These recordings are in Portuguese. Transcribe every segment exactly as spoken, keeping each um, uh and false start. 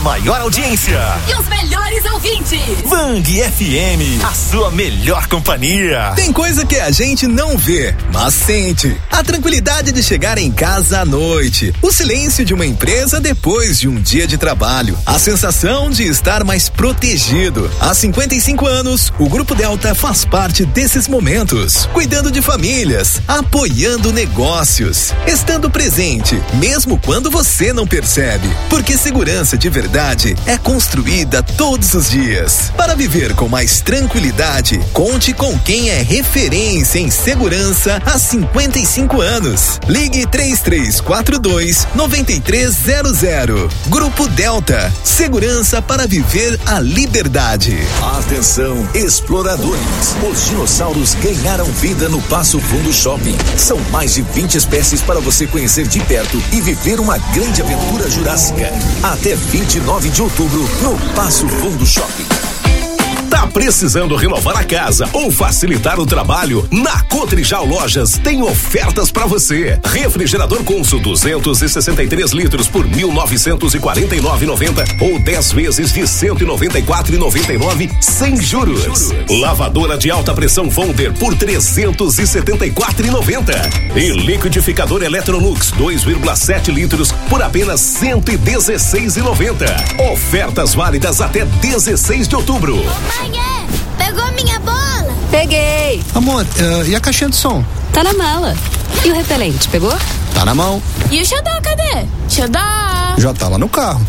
Maior audiência e os melhores ouvintes. Vang F M, a sua melhor companhia. Tem coisa que a gente não vê, mas sente. A tranquilidade de chegar em casa à noite, o silêncio de uma empresa depois de um dia de trabalho, a sensação de estar mais protegido. Há cinquenta e cinco anos, o Grupo Delta faz parte desses momentos, cuidando de famílias, apoiando negócios, estando presente, mesmo quando você não percebe, porque segurança de verdade é construída todos os dias. Para viver com mais tranquilidade, conte com quem é referência em segurança há cinquenta e cinco anos. Ligue três três quatro dois, nove três zero zero. Grupo Delta, segurança para viver a liberdade. Atenção, exploradores. Os dinossauros ganharam vida no Passo Fundo Shopping. São mais de vinte espécies para você conhecer de perto e viver uma grande aventura jurássica. Até vinte e nove de outubro no Passo Fundo Shopping. Tá precisando renovar a casa ou facilitar o trabalho? Na Cotrijal Lojas tem ofertas para você. Refrigerador Consul duzentos e sessenta e três litros por mil novecentos e quarenta e nove reais e noventa centavos ou dez vezes de cento e noventa e quatro reais e noventa e nove centavos sem juros. juros. Lavadora de alta pressão Wonder por trezentos e setenta e quatro reais e noventa centavos e liquidificador Electrolux dois vírgula sete litros por apenas cento e dezesseis reais e noventa centavos. Ofertas válidas até dezesseis de outubro. Pegou minha bola? Peguei. Amor, uh, e a caixinha de som? Tá na mala. E o repelente, pegou? Tá na mão. E o xodó, cadê? Xodó! Já tá lá no carro.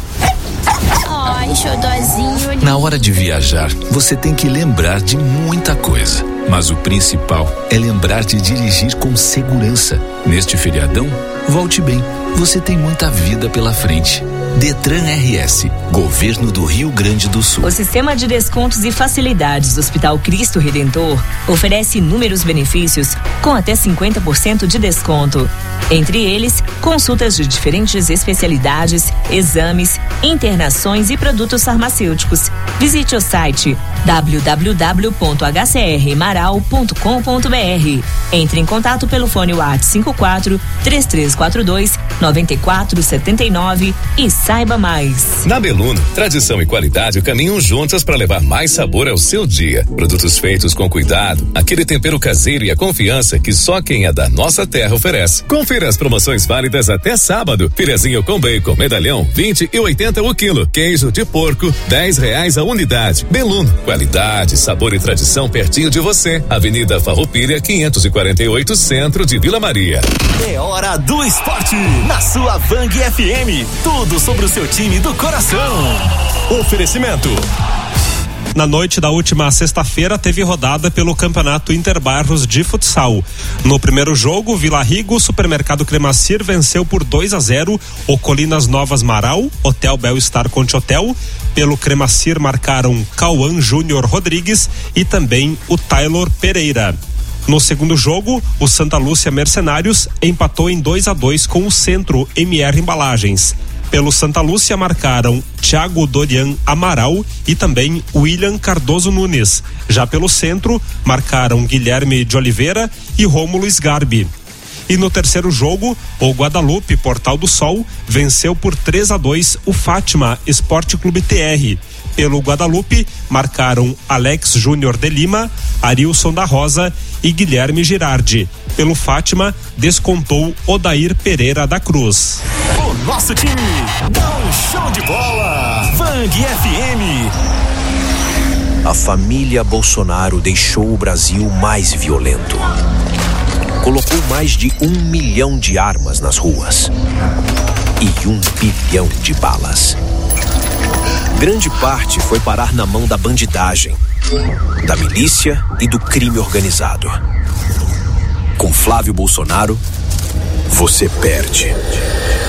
Ai, xodózinho. Na hora de viajar, você tem que lembrar de muita coisa. Mas o principal é lembrar de dirigir com segurança. Neste feriadão, volte bem. Você tem muita vida pela frente. Detran R S, Governo do Rio Grande do Sul. O Sistema de Descontos e Facilidades do Hospital Cristo Redentor oferece inúmeros benefícios com até cinquenta por cento de desconto. Entre eles, consultas de diferentes especialidades, exames, internações e produtos farmacêuticos. Visite o site w w w ponto h c r maral ponto com ponto b r. Entre em contato pelo fone WhatsApp cinco quatro, três três quatro dois, nove quatro sete nove e saiba mais. Na Beluno, tradição e qualidade caminham juntas para levar mais sabor ao seu dia. Produtos feitos com cuidado, aquele tempero caseiro e a confiança que só quem é da nossa terra oferece. Confira as promoções válidas até sábado. Filezinho com bacon, medalhão, vinte e oitenta o quilo. Queijo de porco, dez reais a unidade. Beluno, qualidade, sabor e tradição pertinho de você. Avenida Farroupilha, quinhentos e quarenta e oito, centro de Vila Maria. É hora do esporte na sua Vang F M. Tudo sobre o seu time do coração. Oferecimento. Na noite da última sexta-feira teve rodada pelo Campeonato Interbairros de Futsal. No primeiro jogo, Vila Rigo, Supermercado Cremacir venceu por dois a zero o Colinas Novas Marau, Hotel Bel-Star Conte Hotel. Pelo Cremacir marcaram Cauã Júnior Rodrigues e também o Taylor Pereira. No segundo jogo, o Santa Lúcia Mercenários empatou em dois a dois com o Centro M R Embalagens. Pelo Santa Lúcia marcaram Thiago Dorian Amaral e também William Cardoso Nunes. Já pelo Centro marcaram Guilherme de Oliveira e Rômulo Sgarbi. E no terceiro jogo, o Guadalupe Portal do Sol venceu por três a dois o Fátima Esporte Clube T R. Pelo Guadalupe marcaram Alex Júnior de Lima, Arilson da Rosa e Guilherme Girardi. Pelo Fátima, descontou Odair Pereira da Cruz. O nosso time dá um show de bola. Vang F M. A família Bolsonaro deixou o Brasil mais violento. Colocou mais de um milhão de armas nas ruas e um bilhão de balas. Grande parte foi parar na mão da bandidagem, da milícia e do crime organizado. Com Flávio Bolsonaro, você perde.